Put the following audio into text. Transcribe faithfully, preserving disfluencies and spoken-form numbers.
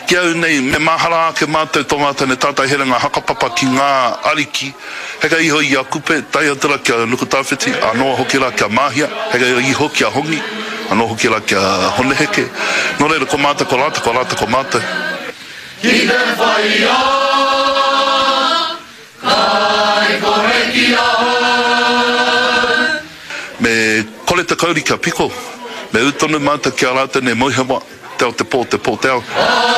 Kia au nei, me mahara ake mātou tō mātou ne tātai here ngā hakapapa ki ngā ariki. Heka iho i a kupe, tai atara kia nuku tāwhiti, anoa hoki rā kia mahia, heka iho kia hongi, anoa hoki rā kia honeheke. Nō reira ko mātou ko rāta, ko rāta ko mātou. Ki te whai o, kai ko reki ahoi. Me kore te kauri kia piko, me utonu mātou kia rāta ne moihawa, teo te pō, te pō teo.